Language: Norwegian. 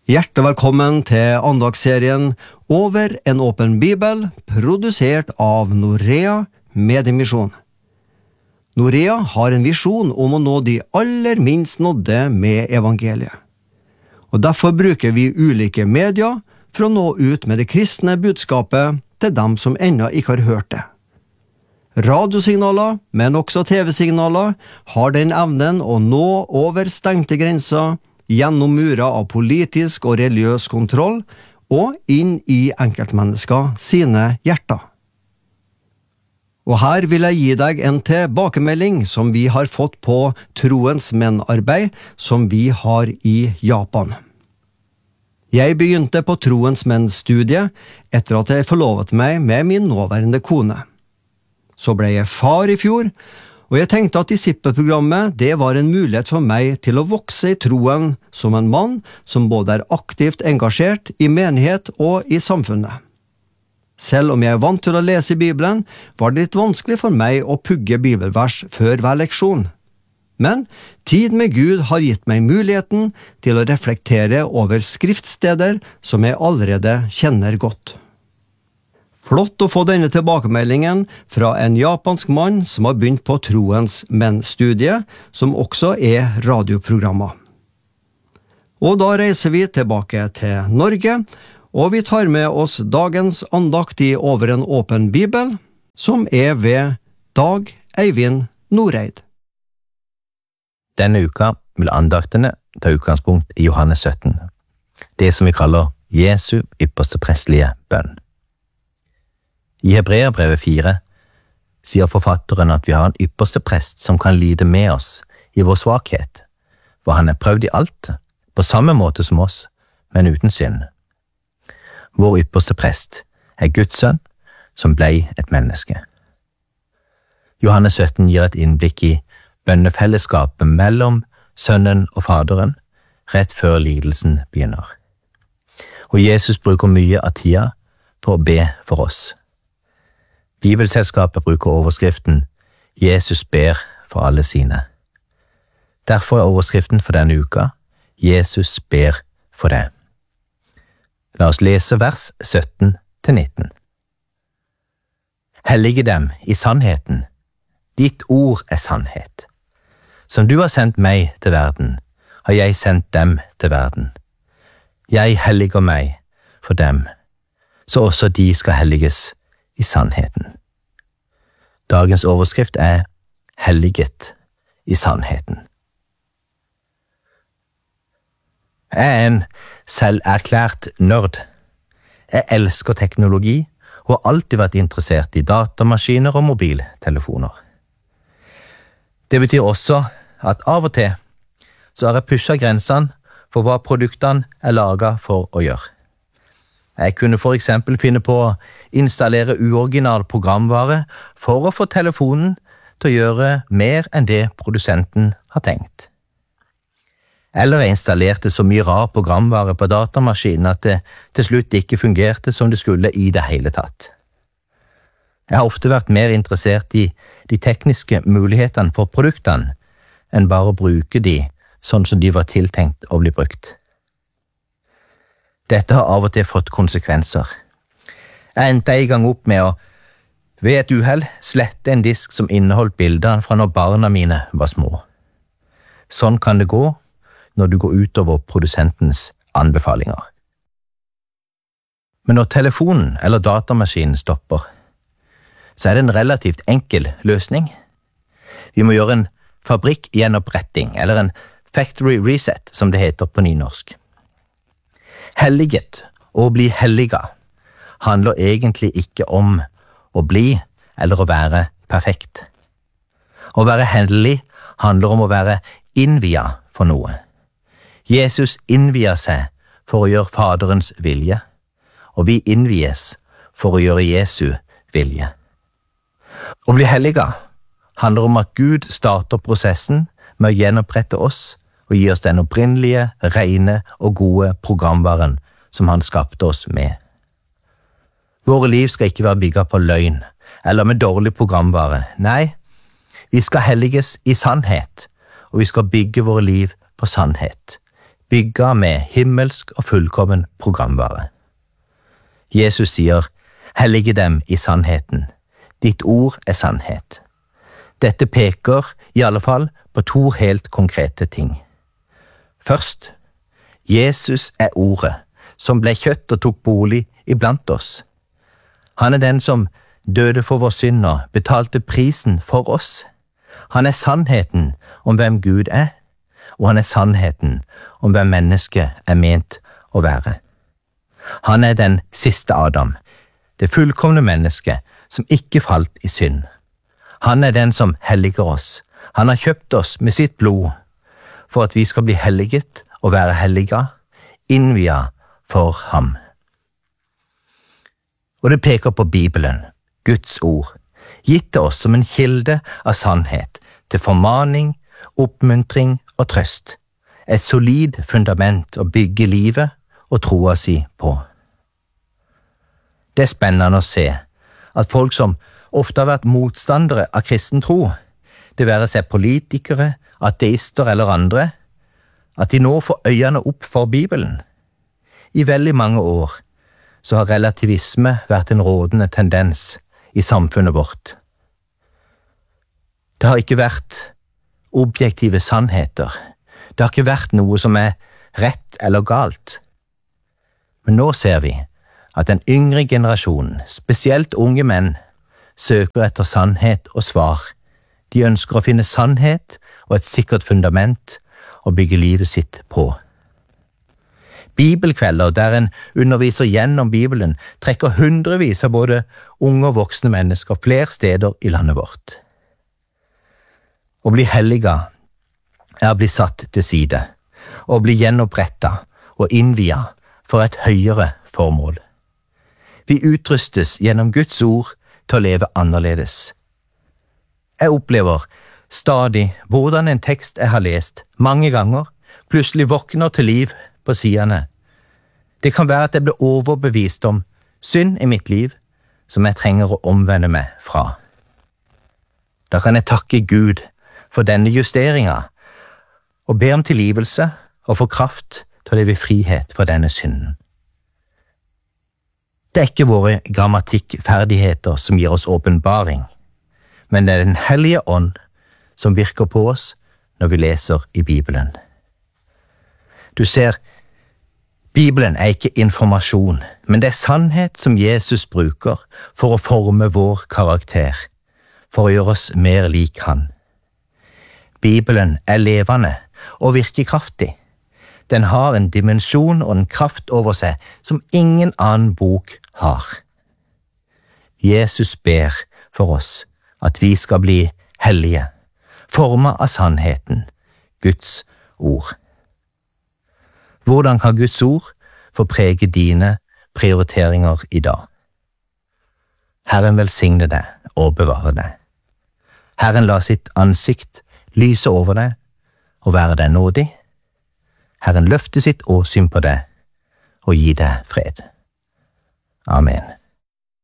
Hjertelig velkommen til andagsserien Over en åpen bibel, produsert av Norea Mediemisjon. Norea har en visjon om å nå de aller minst nådde med evangeliet. Og derfor bruker vi ulike medier for å nå ut med det kristne budskapet til dem som ennå ikke har hørt det. Radiosignaler, men også TV-signaler, har den evnen å nå over stengte grenser, gjennom murer av politisk og religiøs kontroll, og inn i enkeltmennesker sine hjerter. Og her vil jeg gi deg en tilbakemelding som vi har fått på Troens Menn-arbeid som vi har i Japan. Jeg begynte på Troens Menn-studiet etter at jeg forlovet meg med min nåværende kone. Så ble jeg far i fjor, og jeg tenkte at disippelprogrammet det var en mulighet for meg til å vokse i troen som en mann som både er aktivt engasjert i menighet og i samfunnet. Selv om jeg er vant til å lese i Bibelen, var det litt vanskelig for meg å pugge bibelvers før hver leksjon. Men tid med Gud har gitt meg muligheten til å reflektere over skriftsteder som jeg allerede kjenner godt. Flott å få denne tilbakemeldingen fra en japansk mann som har begynt på Troens Menn-studiet, som også er radioprogrammer. Og da reiser vi tilbake til Norge, og vi tar med oss dagens andakt i Over en åpen bibel, som er ved Dag Eivind Noreid. Denne uka vil andaktene ta utgangspunkt i Johannes 17, det som vi kaller Jesu ypperste prestelige bønn. I Hebreerbrevet 4 sier forfatteren at vi har en ypperste prest som kan lide med oss i vår svakhet, for han er prøvd i alt, på samme måte som oss, men uten synd. Vår ypperste prest er Guds sønn, som ble et menneske. Johannes 17 gir et innblikk i bønnefellesskapet mellom sønnen og faderen rett før lidelsen begynner. Og Jesus bruker mye av tida på å be for oss. Bibelselskapet bruker overskriften Jesus ber for alle sine. Derfor er overskriften for denne uka Jesus ber for deg. La oss lese vers 17-19. Hellige dem i sannheten. Ditt ord er sannhet. Som du har sendt meg til verden, har jeg sendt dem til verden. Jeg helliger meg for dem, så også de skal helliges i sannheten. Dagens overskrift er helliget i sannheten. Jeg er en selverklært nørd. Jeg elsker teknologi og har alltid vært interessert i datamaskiner og mobiltelefoner. Det betyr også at av og til så har jeg pushet grensene for hva produktene er laget for å gjøre. Jeg kunne for eksempel finne på å installere uoriginal programvare for å få telefonen til å gjøre mer enn det produsenten har tenkt. Eller jeg installerte så mye rar programvare på datamaskinen at det til slutt ikke fungerte som det skulle i det hele tatt. Jeg har ofte vært mer interessert i de tekniske mulighetene for produktene enn bare å bruke de sånn som de var tiltenkt å bli brukt. Dette har av og til fått konsekvenser. Jeg endte en gang opp med å, ved et uhell, slette en disk som inneholdt bildene fra når barna mine var små. Sånn kan det gå når du går utover produsentens anbefalinger. Men når telefonen eller datamaskinen stopper, så er det en relativt enkel løsning. Vi må gjøre en fabrikkgjenoppretting, eller en factory reset, som det heter på nynorsk. Helliget og å bli helliga handler egentlig ikke om å bli eller å være perfekt. Å være hellig handler om å være innviet for noe. Jesus innvier seg for å gjøre Faderens vilje, og vi innvies for å gjøre Jesu vilje. Å bli helliga handler om at Gud starter prosessen med å gjenopprette oss og gi oss den opprinnelige, rene og gode programvaren som han skapte oss med. Våre liv skal ikke være bygget på løgn eller med dårlig programvare. Nei, vi skal helliges i sannhet, og vi skal bygge våre liv på sannhet. bygget med himmelsk og fullkommen programvare. Jesus sier, hellige dem i sannheten. Ditt ord er sannhet. Dette peker i alle fall på to helt konkrete ting. Først, Jesus er ordet, som ble kjøtt og tok bolig iblant oss. Han er den som døde for vår synd og betalte prisen for oss. Han er sannheten om hvem Gud er, og han er sannheten om hvem mennesket er ment å være. Han er den siste Adam, det fullkomne mennesket som ikke falt i synd. Han er den som helliger oss. Han har kjøpt oss med sitt blod for at vi skal bli helliget og være helliget, innviet for ham. Og det peker på Bibelen, Guds ord, gitt til oss som en kilde av sannhet, til formaning, oppmuntring og trøst. Et solid fundament å bygge livet og troa si på. Det er spennende å se at folk som ofte har vært motstandere av kristen tro, det være seg politikere, ateister eller andre, at de nå får øynene opp for Bibelen. I veldig mange år så har relativisme vært en rådende tendens i samfunnet vårt. Det har ikke vært objektive sannheter. Det har ikke vært noe som er rett eller galt. Men nå ser vi at den yngre generasjonen, spesielt unge menn, søker etter sannhet og svar. De ønsker å finne sannhet og et sikkert fundament å bygge livet sitt på. Bibelkvelder der en underviser gjennom Bibelen trekker hundrevis av både unge og voksne mennesker flere steder i landet vårt. Å bli helliget er å bli satt til side, å bli gjenopprettet og innviet for et høyere formål. Vi utrustes gjennom Guds ord til å leve annerledes. Jeg opplever stadig hvordan en tekst jeg har lest mange ganger, plutselig våkner til liv på sidene. Det kan være at jeg blir overbevist om synd i mitt liv som jeg trenger å omvende meg fra. Da kan jeg takke Gud for denne justeringen og be om tilgivelse og få kraft til å leve i frihet for denne synden. Det er ikke våre grammatikkferdigheter som gir oss åpenbaring, men det er Den hellige ånd som virker på oss når vi leser i Bibelen. Du ser, Bibelen er ikke informasjon, men det er sannhet som Jesus bruker for å forme vår karakter, for å gjøre oss mer lik han. Bibelen er levende og virkekraftig. Den har en dimensjon og en kraft over seg som ingen annen bok har. Jesus ber for oss at vi skal bli hellige, formet av sannheten, Guds ord. Hvordan kan Guds ord få prege dine prioriteringer i dag? Herren velsigne deg og bevare deg. Herren la sitt ansikt lyse over deg og være deg nådig. Herren løfte sitt åsyn på deg og gi deg fred. Amen.